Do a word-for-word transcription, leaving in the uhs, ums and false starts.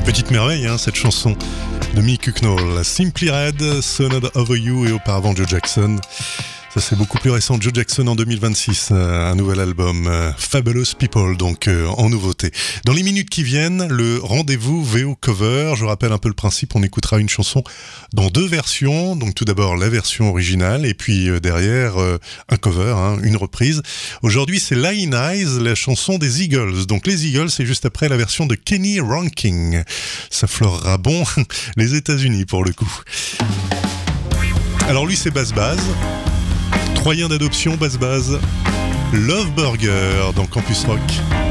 Petite merveille, hein, cette chanson de Mick Hucknall. Simply Red, Sonata Over You et auparavant Joe Jackson. Ça c'est beaucoup plus récent, Joe Jackson en deux mille vingt-six, euh, un nouvel album, euh, Fabulous People, donc euh, en nouveauté. Dans les minutes qui viennent, le rendez-vous V O Cover. Je rappelle un peu le principe, on écoutera une chanson dans deux versions. Donc tout d'abord la version originale et puis euh, derrière euh, un cover, hein, une reprise. Aujourd'hui c'est Lying Eyes, la chanson des Eagles. Donc les Eagles c'est juste après la version de Kenny Ranking. Ça fleurera bon les États-Unis pour le coup. Alors lui c'est Bass Baz. Troyen d'adoption, Bass Baz, Love Burger dans Campus Rock.